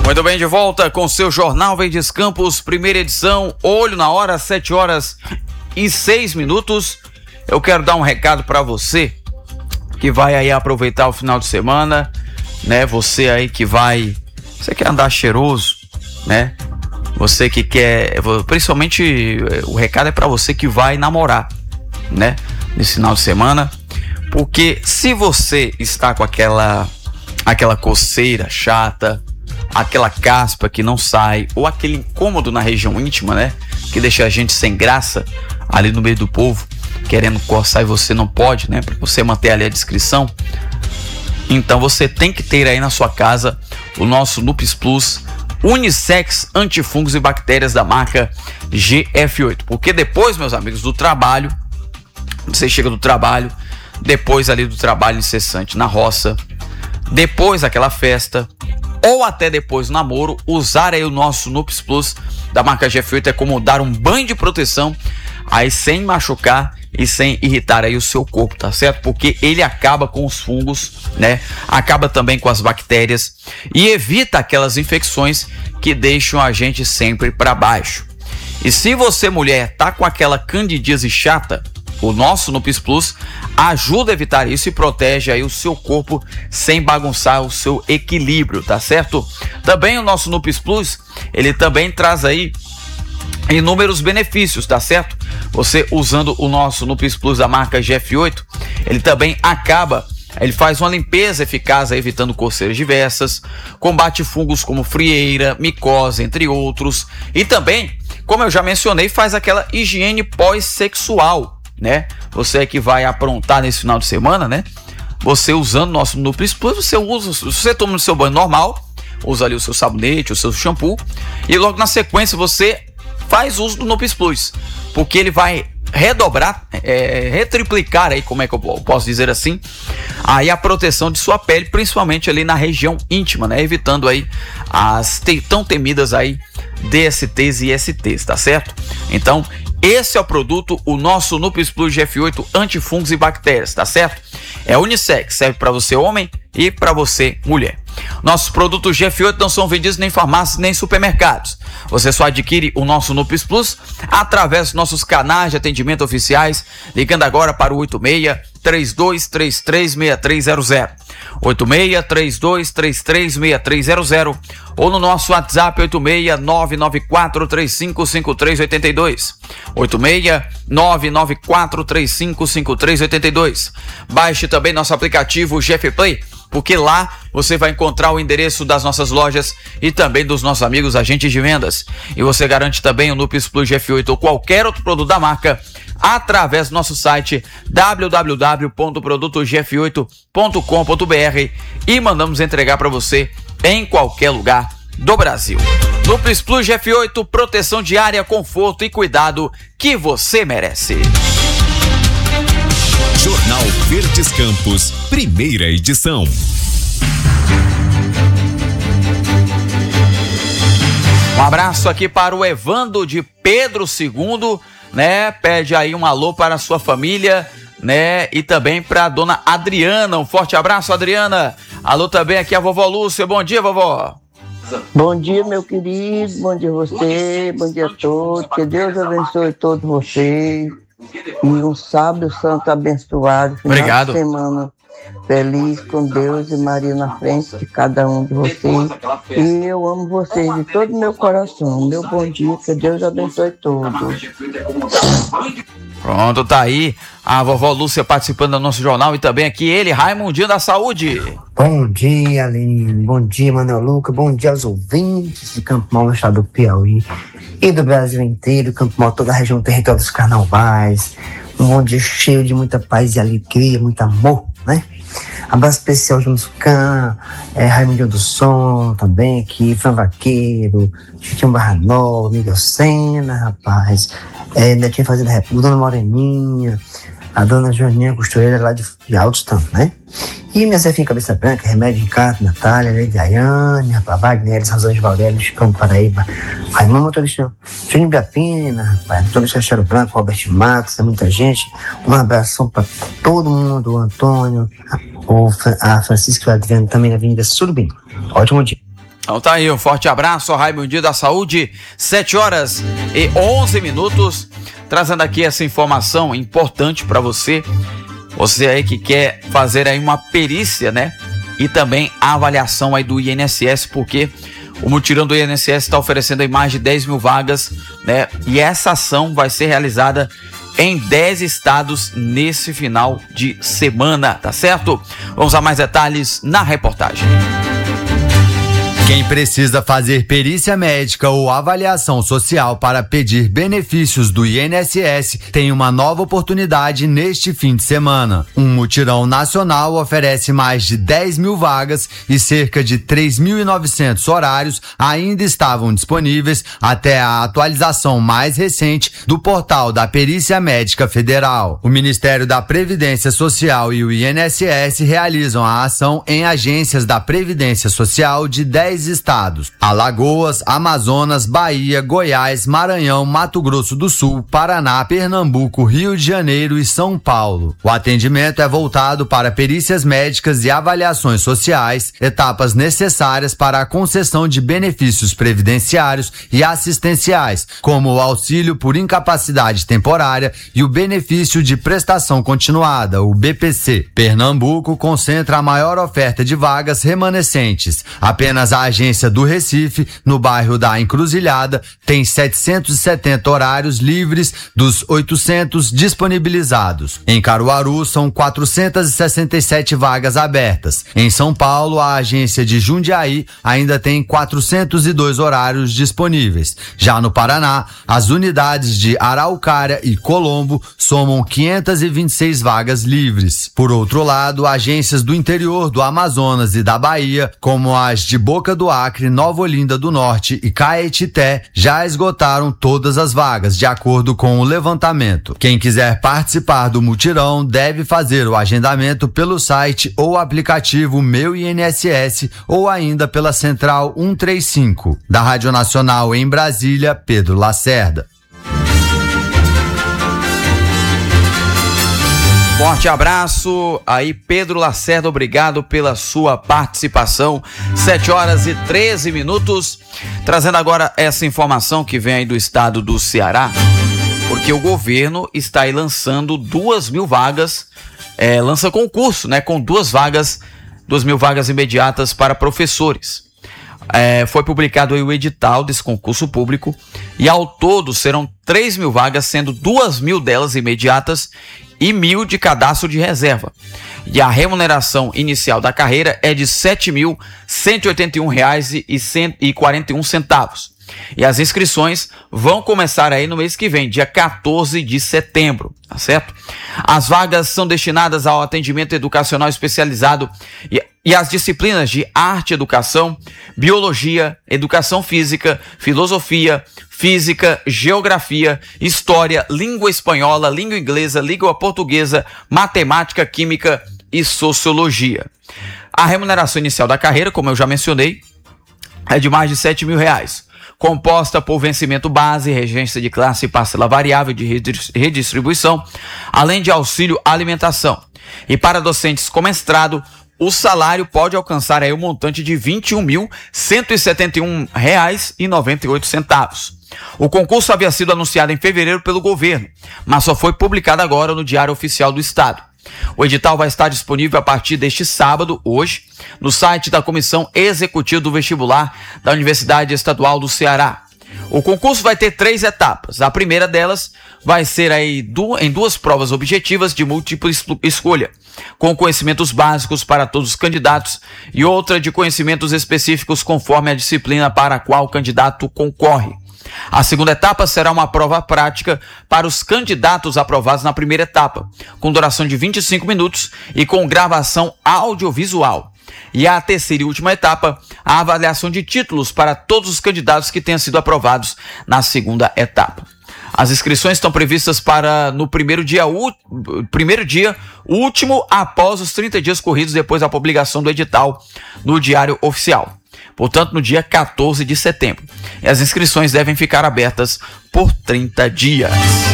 Muito bem, de volta com seu Jornal Verdes Campos, primeira edição, olho na hora, 7h06. Eu quero dar um recado para você que vai aí aproveitar o final de semana, né? Você aí que você quer andar cheiroso, né? Você que quer, principalmente o recado é para você que vai namorar, né? Nesse final de semana, porque se você está com aquela coceira chata, aquela caspa que não sai, ou aquele incômodo na região íntima, né? Que deixa a gente sem graça ali no meio do povo, querendo coçar e você não pode, né? Para você manter ali a discrição. Então você tem que ter aí na sua casa o nosso Nupes Plus Unissex antifungos e bactérias da marca GF8. Porque depois, meus amigos, do trabalho, você chega do trabalho, depois ali do trabalho incessante na roça, depois daquela festa, ou até depois do namoro, usar aí o nosso Nupes Plus da marca GF8 é como dar um banho de proteção aí sem machucar e sem irritar aí o seu corpo, tá certo? Porque ele acaba com os fungos, né? Acaba também com as bactérias e evita aquelas infecções que deixam a gente sempre para baixo. E se você, mulher, tá com aquela candidíase chata, o nosso Nupes Plus ajuda a evitar isso e protege aí o seu corpo sem bagunçar o seu equilíbrio, tá certo? Também o nosso Nupes Plus, ele também traz aí inúmeros benefícios, tá certo? Você usando o nosso Nupes Plus da marca GF8, ele faz uma limpeza eficaz, evitando coceiras diversas, combate fungos como frieira, micose, entre outros, e também, como eu já mencionei, faz aquela higiene pós-sexual, né? Você que vai aprontar nesse final de semana, né? Você usando o nosso Nupes Plus, você toma no seu banho normal, usa ali o seu sabonete, o seu shampoo, e logo na sequência você faz uso do Nupes Plus, porque ele vai redobrar, retriplicar aí, como é que eu posso dizer assim, aí a proteção de sua pele, principalmente ali na região íntima, né? Evitando aí as tão temidas aí DSTs e STs, tá certo? Então, esse é o produto, o nosso Nupes Plus GF8 antifungos e bactérias, tá certo? É unissex, serve para você homem e para você mulher. Nossos produtos GF8 não são vendidos nem em farmácias nem em supermercados. Você só adquire o nosso Nupes Plus através dos nossos canais de atendimento oficiais, ligando agora para o 86-3233-6300, 86-3233-6300, ou no nosso WhatsApp 86-994-355382, 86-994-355382. Baixe também nosso aplicativo GF Play, porque lá você vai encontrar o endereço das nossas lojas e também dos nossos amigos agentes de vendas. E você garante também o Nupes Plus GF8 ou qualquer outro produto da marca através do nosso site www.produtogf8.com.br e mandamos entregar para você em qualquer lugar do Brasil. Nupes Plus GF8, proteção diária, conforto e cuidado que você merece. Jornal Verdes Campos, primeira edição. Um abraço aqui para o Evandro de Pedro II, né? Pede aí um alô para a sua família, né? E também para a dona Adriana. Um forte abraço, Adriana. Alô também aqui a vovó Lúcia. Bom dia, vovó. Bom dia, meu querido. Bom dia a você. Bom dia a todos. Que Deus abençoe todos vocês. E um sábado santo abençoado. Obrigado. Final de semana feliz, com Deus e Maria na frente de cada um de vocês. E eu amo vocês de todo o meu coração. Meu bom dia, que Deus abençoe todos. Pronto, tá aí a vovó Lúcia participando do nosso jornal e também aqui ele, Raimundinho da Saúde. Bom dia, Aline. Bom dia, Manuel Luca. Bom dia aos ouvintes de Campo Maior, no estado do Piauí e do Brasil inteiro, Campo Maior, toda a região territorial dos Carnavais. Um bom dia cheio de muita paz e alegria, muito amor, né? Abraço especial João Sucan, Raimundinho do Som também aqui, Fran Vaqueiro, Chiquinho Barra Nova, Miguel Sena, rapaz, Netinho Fazenda República, Dona Moreninha, a Dona Joaninha Costureira lá de Altos também, né? E minha Zefinha Cabeça Branca, Remédio de Canto, Natália, Lady Ayane, rapaz, Wagner, Razões de Valdério, Chicão Paraíba, Raimundo Motorista, Juninho Biapina, rapaz, Motorista Charo Branco, Robert Max, muita gente. Um abração para todo mundo, o Antônio, a Francisco e o Adriano também na Avenida Surubim. Ótimo dia. Então tá aí, um forte abraço, Raimundo da Saúde, 7h11, trazendo aqui essa informação importante para você aí que quer fazer aí uma perícia, né? E também a avaliação aí do INSS, porque o mutirão do INSS está oferecendo aí mais de 10 mil vagas, né? E essa ação vai ser realizada em 10 estados nesse final de semana, tá certo? Vamos a mais detalhes na reportagem. Quem precisa fazer perícia médica ou avaliação social para pedir benefícios do INSS tem uma nova oportunidade neste fim de semana. Um mutirão nacional oferece mais de 10 mil vagas e cerca de 3.900 horários ainda estavam disponíveis até a atualização mais recente do portal da Perícia Médica Federal. O Ministério da Previdência Social e o INSS realizam a ação em agências da Previdência Social de 10 estados: Alagoas, Amazonas, Bahia, Goiás, Maranhão, Mato Grosso do Sul, Paraná, Pernambuco, Rio de Janeiro e São Paulo. O atendimento é voltado para perícias médicas e avaliações sociais, etapas necessárias para a concessão de benefícios previdenciários e assistenciais, como o auxílio por incapacidade temporária e o benefício de prestação continuada, o BPC. Pernambuco concentra a maior oferta de vagas remanescentes. Apenas a agência do Recife, no bairro da Encruzilhada, tem 770 horários livres dos 800 disponibilizados. Em Caruaru, são 467 vagas abertas. Em São Paulo, a agência de Jundiaí ainda tem 402 horários disponíveis. Já no Paraná, as unidades de Araucária e Colombo somam 526 vagas livres. Por outro lado, agências do interior do Amazonas e da Bahia, como as de Boca do Acre, Nova Olinda do Norte e Caetité, já esgotaram todas as vagas, de acordo com o levantamento. Quem quiser participar do mutirão deve fazer o agendamento pelo site ou aplicativo Meu INSS ou ainda pela Central 135. Da Rádio Nacional em Brasília, Pedro Lacerda. Forte abraço aí, Pedro Lacerda, obrigado pela sua participação. 7h13, trazendo agora essa informação que vem aí do estado do Ceará, porque o governo está aí lançando 2.000 vagas, lança concurso, né, com 2.000 vagas imediatas para professores. Foi publicado aí o edital desse concurso público e ao todo serão 3.000 vagas, sendo 2.000 delas imediatas e 1.000 de cadastro de reserva. E a remuneração inicial da carreira é de R$ 7.181,41. E as inscrições vão começar aí no mês que vem, dia 14 de setembro, tá certo? As vagas são destinadas ao atendimento educacional especializado e as disciplinas de arte e educação, biologia, educação física, filosofia, física, geografia, história, língua espanhola, língua inglesa, língua portuguesa, matemática, química e sociologia. A remuneração inicial da carreira, como eu já mencionei, é de mais de R$ 7.000, composta por vencimento base, regência de classe e parcela variável de redistribuição, além de auxílio alimentação. E para docentes com mestrado, o salário pode alcançar aí um montante de R$ 21.171,98. O concurso havia sido anunciado em fevereiro pelo governo, mas só foi publicado agora no Diário Oficial do Estado. O edital vai estar disponível a partir deste sábado, hoje, no site da Comissão Executiva do Vestibular da Universidade Estadual do Ceará. O concurso vai ter 3 etapas. A primeira delas vai ser aí em 2 provas objetivas de múltipla escolha, com conhecimentos básicos para todos os candidatos e outra de conhecimentos específicos conforme a disciplina para a qual o candidato concorre. A segunda etapa será uma prova prática para os candidatos aprovados na primeira etapa, com duração de 25 minutos e com gravação audiovisual. E a terceira e última etapa, a avaliação de títulos para todos os candidatos que tenham sido aprovados na segunda etapa. As inscrições estão previstas para no primeiro dia último após os 30 dias corridos depois da publicação do edital no Diário Oficial. Portanto, no dia 14 de setembro. E as inscrições devem ficar abertas por 30 dias.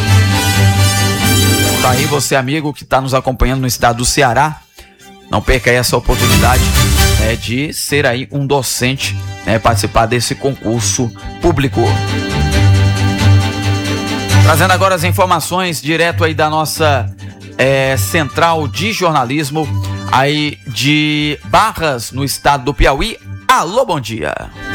Tá aí você, amigo, que está nos acompanhando no estado do Ceará. Não perca aí essa oportunidade de ser aí um docente né, participar desse concurso público. Trazendo agora as informações direto aí da nossa central de jornalismo aí de Barras, no estado do Piauí. Alô, bom dia.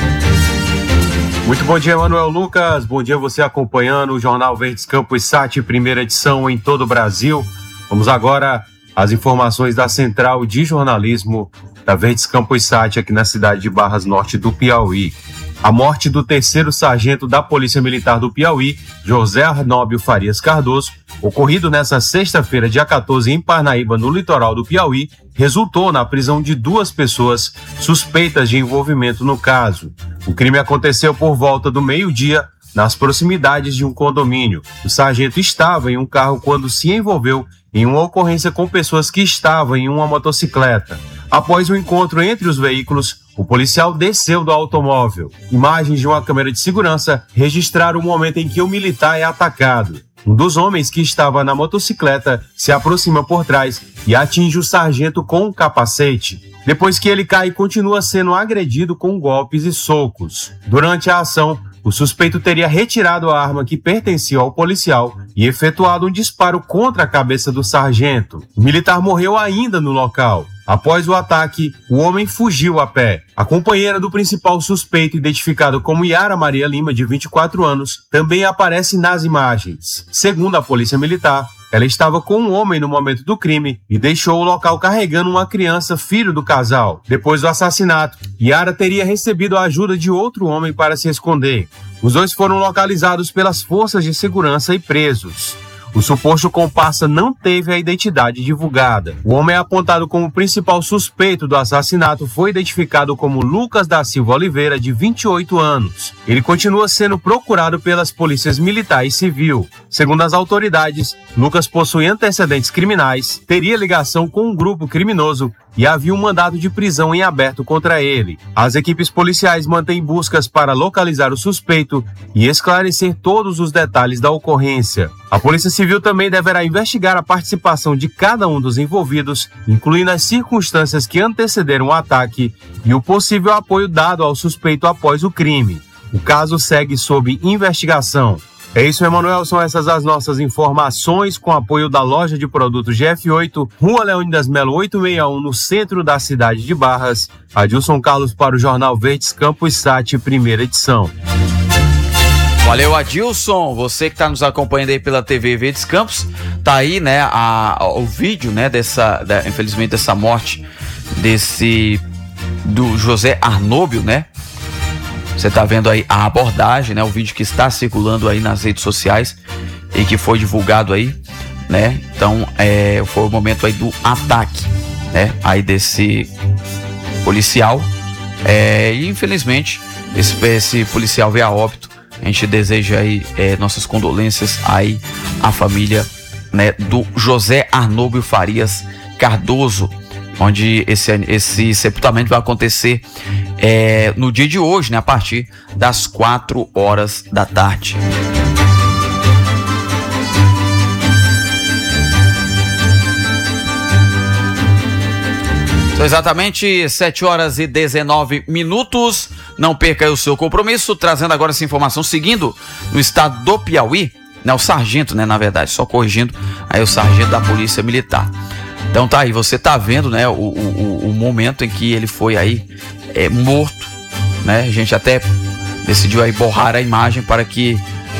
Muito bom dia, Manuel Lucas. Bom dia você acompanhando o Jornal Verdes Campos Sat, primeira edição em todo o Brasil. Vamos agora às informações da central de jornalismo da Verdes Campos Sat, aqui na cidade de Barras Norte do Piauí. A morte do 3º sargento da Polícia Militar do Piauí, José Arnóbio Farias Cardoso, ocorrido nesta sexta-feira, dia 14, em Parnaíba, no litoral do Piauí, resultou na prisão de 2 pessoas suspeitas de envolvimento no caso. O crime aconteceu por volta do meio-dia, nas proximidades de um condomínio. O sargento estava em um carro quando se envolveu em uma ocorrência com pessoas que estavam em uma motocicleta. Após o encontro entre os veículos, o policial desceu do automóvel. Imagens de uma câmera de segurança registraram o momento em que o militar é atacado. Um dos homens que estava na motocicleta se aproxima por trás e atinge o sargento com um capacete. Depois que ele cai, continua sendo agredido com golpes e socos. Durante a ação, o suspeito teria retirado a arma que pertencia ao policial e efetuado um disparo contra a cabeça do sargento. O militar morreu ainda no local. Após o ataque, o homem fugiu a pé. A companheira do principal suspeito, identificado como Yara Maria Lima, de 24 anos, também aparece nas imagens. Segundo a Polícia Militar, ela estava com um homem no momento do crime e deixou o local carregando uma criança, filho do casal. Depois do assassinato, Yara teria recebido a ajuda de outro homem para se esconder. Os dois foram localizados pelas forças de segurança e presos. O suposto comparsa não teve a identidade divulgada. O homem apontado como principal suspeito do assassinato foi identificado como Lucas da Silva Oliveira, de 28 anos. Ele continua sendo procurado pelas polícias militar e civil. Segundo as autoridades, Lucas possui antecedentes criminais, teria ligação com um grupo criminoso e havia um mandado de prisão em aberto contra ele. As equipes policiais mantêm buscas para localizar o suspeito e esclarecer todos os detalhes da ocorrência. A Polícia Civil também deverá investigar a participação de cada um dos envolvidos, incluindo as circunstâncias que antecederam o ataque e o possível apoio dado ao suspeito após o crime. O caso segue sob investigação. É isso, Emanuel, são essas as nossas informações, com apoio da loja de produtos GF8, Rua Leônidas Melo 861, no centro da cidade de Barras. Adilson Carlos para o Jornal Verdes Campos Sat, primeira edição. Valeu, Adilson, você que está nos acompanhando aí pela TV Verdes Campos, tá aí, né, o vídeo, né, infelizmente dessa morte do José Arnóbio, né? Você tá vendo aí a abordagem, né? O vídeo que está circulando aí nas redes sociais e que foi divulgado aí, né? Então, foi o momento aí do ataque, né? Aí desse policial. E infelizmente, esse policial veio a óbito. A gente deseja aí nossas condolências aí à família, né, do José Arnóbio Farias Cardoso, onde esse sepultamento vai acontecer no dia de hoje, né, a partir das 4 horas da tarde. São exatamente 7 horas e 19 minutos. Não perca aí o seu compromisso, trazendo agora essa informação, seguindo no estado do Piauí, né, o sargento, né, na verdade, só corrigindo aí o sargento da Polícia Militar. Então tá aí, você tá vendo, né, o momento em que ele foi aí morto, né? A gente até decidiu aí borrar a imagem para que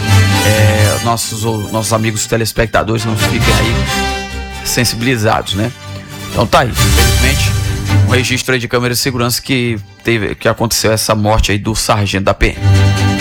nossos amigos telespectadores não fiquem aí sensibilizados, né? Então tá aí, infelizmente, um registro aí de câmera de segurança que aconteceu essa morte aí do sargento da PM.